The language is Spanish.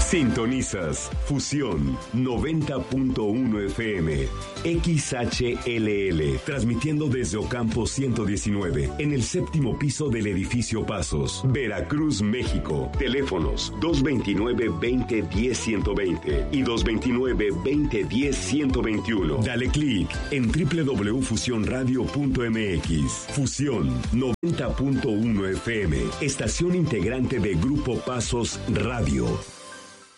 Sintonizas Fusión 90.1 FM XHLL, transmitiendo desde Ocampo 119 en el séptimo piso del edificio Pasos, Veracruz, México. Teléfonos 229-2010-120 y 229-2010-121. Dale clic en www.fusionradio.mx. Fusión 90.1 FM, estación integrante de Grupo Pasos Radio.